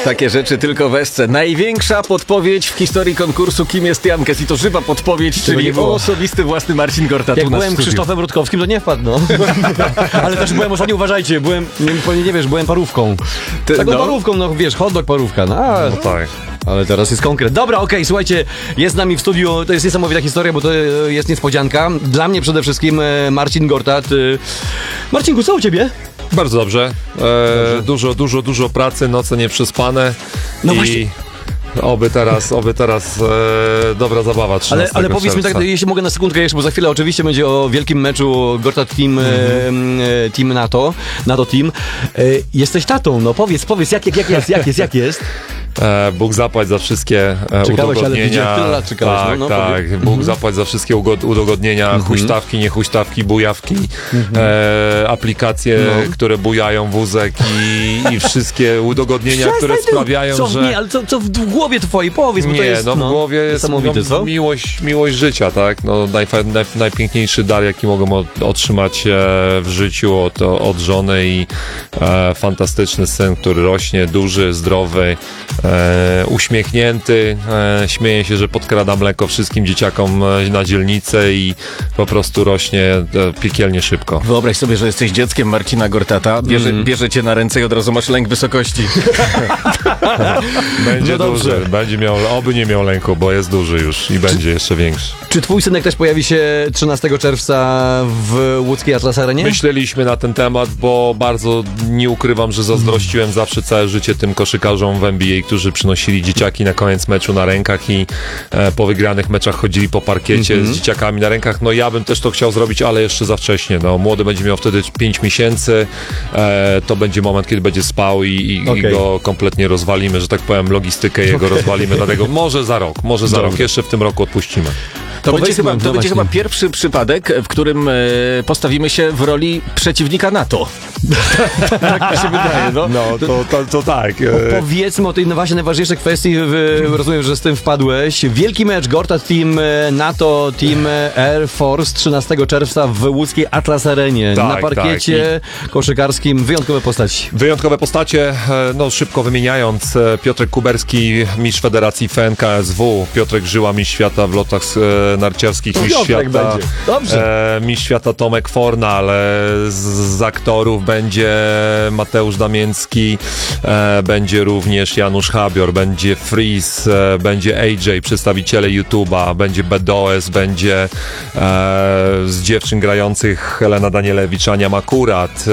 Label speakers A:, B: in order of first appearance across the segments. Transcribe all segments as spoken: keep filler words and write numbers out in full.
A: Takie rzeczy tylko w Esce. Największa podpowiedź w historii konkursu Kim jest Jankes i to żywa podpowiedź,
B: Tego
A: czyli
B: nie było.
A: osobisty własny Marcin Gortat.
B: Jak
A: u nas
B: byłem
A: w studiu.
B: Krzysztofem Rutkowskim, to nie wpadł, no. Ale też byłem, ostatnio uważajcie, byłem, nie, nie wiesz, byłem parówką.
A: Ty,
B: Taką
A: no.
B: parówką, no wiesz, hot dog parówka, no. A,
C: No tak.
B: ale teraz jest konkret. Dobra, okej, słuchajcie, jest z nami w studiu, to jest niesamowita historia, bo to e, jest niespodzianka. Dla mnie przede wszystkim e, Marcin Gortat. E, Marcinku, co u ciebie?
C: Bardzo dobrze. E, dużo, dużo, dużo pracy, noce nieprzespane.
B: No
C: i
B: właśnie.
C: Oby teraz, oby teraz e, dobra zabawa
B: Ale,
C: trzynastego
B: ale powiedz mi tak,
C: czerwca.
B: jeśli mogę na sekundkę jeszcze, bo za chwilę oczywiście będzie o wielkim meczu Gortat Team, mm-hmm. e, team NATO, NATO Team. E, jesteś tatą, no powiedz, powiedz, jak, jak, jak jest, jak jest, jak jest?
C: E, Bóg zapłać za wszystkie e,
B: Czekałeś, ale
C: udogodnienia.
B: widziałem, tyle lat czekałeś,
C: Tak,
B: no, no,
C: tak.
B: powiedz.
C: Bóg
B: Mhm.
C: zapłać za wszystkie ugod- udogodnienia,
B: Mhm.
C: huśtawki, niehuśtawki, bujawki, e, aplikacje,
B: No.
C: które bujają wózek i, i wszystkie udogodnienia, które
B: Przestań ty-
C: sprawiają,
B: co,
C: że...
B: Nie, ale co, co w głowie twojej, powiedz, bo to
C: Nie,
B: jest
C: no w głowie jest
B: niesamowite,
C: no,
B: co?
C: miłość, miłość życia, tak? No, najfa- naj, najpiękniejszy dar, jaki mogą od, otrzymać e, w życiu od, od żony i e, fantastyczny syn, który rośnie, duży, zdrowy, e, uśmiechnięty, e, śmieje się, że podkrada mleko wszystkim dzieciakom e, na dzielnicę i po prostu rośnie e, piekielnie szybko.
A: Wyobraź sobie, że jesteś dzieckiem Marcina Gortata, bierze,
B: Mm.
A: bierze cię na ręce i od razu masz lęk wysokości.
C: Będzie
B: No dobrze.
C: duży, będzie miał, oby nie miał lęku, bo jest duży już i będzie jeszcze większy.
B: Czy twój synek też pojawi się trzynastego czerwca w łódzkiej Atlas Arenie?
C: Myśleliśmy na ten temat, bo bardzo nie ukrywam, że zazdrościłem zawsze całe życie tym koszykarzom w N B A, którzy przynosili dzieciaki na koniec meczu na rękach i e, po wygranych meczach chodzili po parkiecie
B: Mhm.
C: z dzieciakami na rękach. No ja bym też to chciał zrobić, ale jeszcze za wcześnie. No, młody będzie miał wtedy pięć miesięcy. E, to będzie moment, kiedy będzie spał i, i,
B: Okej.
C: i go kompletnie rozwalimy, że tak powiem, logistykę jego rozwalimy. Dlatego może za rok, może za
B: Dobra.
C: rok. Jeszcze w tym roku odpuścimy.
A: To będzie,
B: Powiedzmy,
A: chyba, to
B: no
A: będzie
B: właśnie.
A: chyba pierwszy przypadek, w którym e, postawimy się w roli przeciwnika NATO. Tak mi się wydaje, no.
C: No, to, to, to tak.
B: Po- Powiedzmy o tej no właśnie najważniejszej kwestii, w, rozumiem, że z tym wpadłeś. Wielki mecz Gortat Team e, NATO Team e, Air Force trzynastego czerwca w łódzkiej Atlas Arenie.
C: Tak,
B: Na parkiecie koszykarskim wyjątkowe postaci.
C: Wyjątkowe postacie, e, no szybko wymieniając, e, Piotrek Kuberski, mistrz Federacji F N K S W, Piotrek Żyła, mistrz świata w lotach e, narciarskich, mistrz
B: Piotrek
C: świata,
B: będzie. Dobrze.
C: e, mistrz świata Tomek Fornal, e, z, z aktorów będzie Mateusz Damięcki, e, będzie również Janusz Habior, będzie Freeze, e, będzie A J, przedstawiciele YouTube'a, będzie B D O S, będzie e, z dziewczyn grających Helena Danielewicz, Ania Makurat,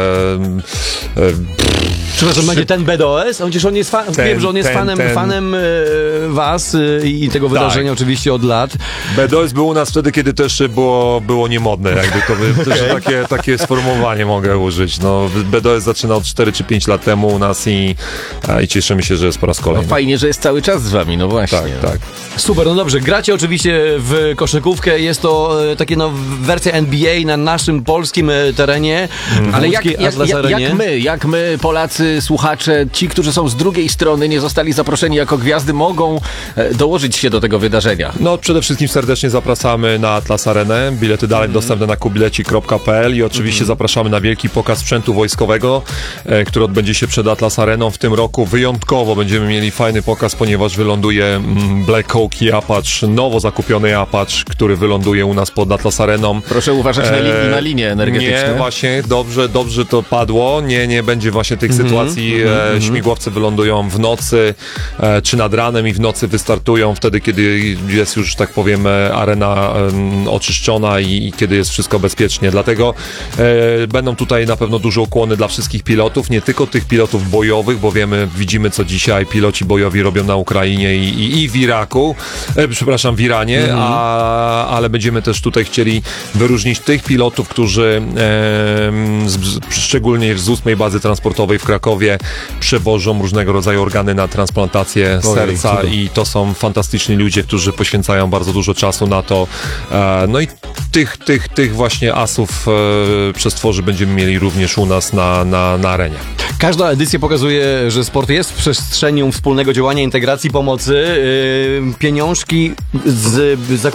C: e, e,
B: Przepraszam, będzie ten B D O S? On, przecież on jest fa-
C: Ten,
B: wiem, że on jest
C: ten,
B: fanem,
C: ten.
B: fanem e, was e, i tego wydarzenia oczywiście od lat.
C: B D O S był u nas wtedy, kiedy to jeszcze było, było niemodne, jakby to by, też takie, takie sformułowanie mogę użyć. No, B D O S zaczynał cztery czy pięć lat temu u nas i, a, i cieszymy się, że jest po raz
A: No
C: kolejny.
A: fajnie, że jest cały czas z wami, no właśnie.
C: Tak, tak.
B: Super, no dobrze, gracie oczywiście w koszykówkę, jest to e, takie no wersja N B A na naszym polskim e, terenie. w
A: Ale jak,
B: łódzkiej
A: jak,
B: Atlas
A: jak,
B: Arenie.
A: jak my, jak my, Polacy, słuchacze, ci, którzy są z drugiej strony, nie zostali zaproszeni jako gwiazdy, mogą e, dołożyć się do tego wydarzenia?
C: No przede wszystkim serdecznie zapraszamy na Atlas Arenę. Bilety dalej dostępne na kubileci kropka p l i oczywiście zapraszamy na wielki pokaz sprzętu wojskowego, e, który odbędzie się przed Atlas Areną w tym roku. Wyjątkowo będziemy mieli fajny pokaz, ponieważ wyląduje mm, Black Hawk i Apache, nowo zakupiony Apache, który wyląduje u nas pod Atlas Areną.
A: Proszę uważać na, li- na linie energetyczne.
C: Nie, właśnie, dobrze, dobrze to padło. Nie, nie będzie właśnie tych sytuacji. e, śmigłowce wylądują w nocy, e, czy nad ranem i w nocy wystartują wtedy, kiedy jest już, tak powiem, e, arena e, oczyszczona i, i kiedy jest wszystko bezpiecznie. Dlatego e, będą tutaj na pewno duże ukłony dla wszystkich pilotów, nie tylko tych pilotów bojowych, bo wiemy, widzimy, co dzisiaj piloci bojowi robią na Ukrainie i, i, i w Iraku, e, przepraszam, w Iranie, a, ale będziemy też tutaj chcieli wyróżnić tych pilotów, którzy e, z, z, szczególnie z ósmej bazy transportowej w Krakowie przewożą różnego rodzaju organy na transplantację
B: Ojej,
C: serca
B: super.
C: i to są fantastyczni ludzie, którzy poświęcają bardzo dużo czasu na to. E, no i tych, tych, tych właśnie asów e, przestworzy będziemy mieli również u nas na, na, na arenie.
B: Każda edycja pokazuje, że sport jest przestrzenią wspólnego działania, integracji, pomocy. Yy, pieniążki z, z